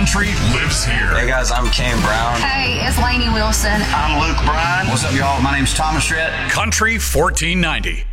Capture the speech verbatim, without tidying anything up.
country lives here. Hey guys, I'm Kane Brown. Hey, it's Lainey Wilson. I'm Luke Bryan. What's up, y'all? My name's Thomas Rhett. Country fourteen ninety.